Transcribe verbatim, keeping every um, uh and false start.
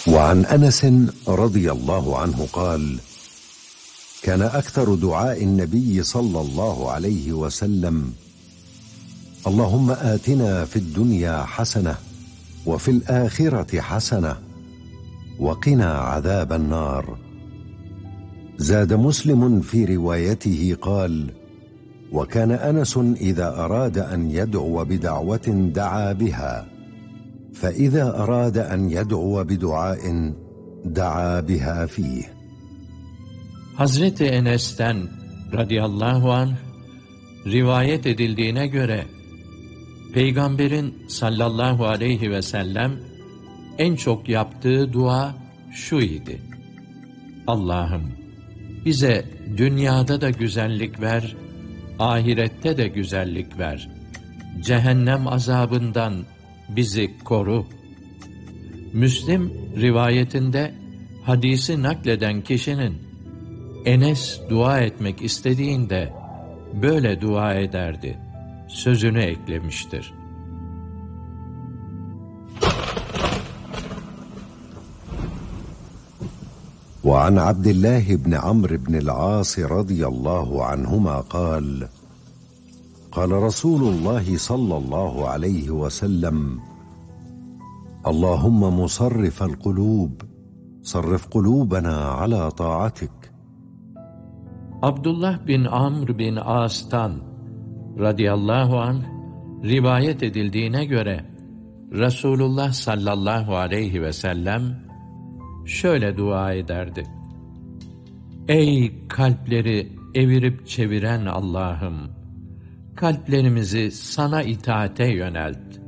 وعن أنس رضي الله عنه قال: كان أكثر دعاء النبي صلى الله عليه وسلم: اللهم آتنا في الدنيا حسنة وفي الآخرة حسنة وقنا عذاب النار. زاد مسلم في روايته قال: وكان أنس إذا أراد أن يدعو بدعوة دعا بها، فإذا أراد أن يدعو بدعاء دعا بها فيه. Hazreti Enes'ten radıyallahu anh rivayet edildiğine göre Peygamberin sallallahu aleyhi ve sellem en çok yaptığı dua şu idi: Allah'ım bize dünyada da güzellik ver, ahirette de güzellik ver. Cehennem azabından bizi koru. Müslim rivayetinde hadisi nakleden kişinin Enes dua etmek istediğinde böyle dua ederdi sözünü eklemiştir. وعن عبد الله بن عمرو بن العاص رضي الله عنهما قال: قال رسول الله صلى الله عليه وسلم: اللهم مصرف القلوب صرف قلوبنا على طاعتك. Abdullah bin Amr bin As'tan radıyallahu anh rivayet edildiğine göre Resulullah sallallahu aleyhi ve sellem şöyle dua ederdi: Ey kalpleri evirip çeviren Allah'ım! Kalplerimizi sana itaate yönelt.